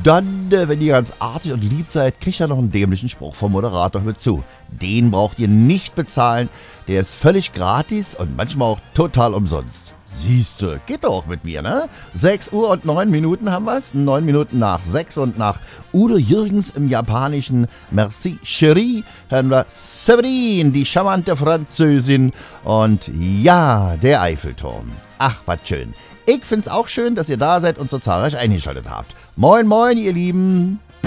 Dann, wenn ihr ganz artig und lieb seid, kriegt ihr noch einen dämlichen Spruch vom Moderator mit zu. Den braucht ihr nicht bezahlen, der ist völlig gratis und manchmal auch total umsonst. Siehste, geht doch mit mir, ne? 6 Uhr und 9 Minuten haben wir's. 9 Minuten nach 6 und nach Udo Jürgens im japanischen Merci Chérie hören wir Séverine, die charmante Französin. Und ja, der Eiffelturm. Ach, was schön. Ich find's auch schön, dass ihr da seid und so zahlreich eingeschaltet habt. Moin, moin, ihr Lieben.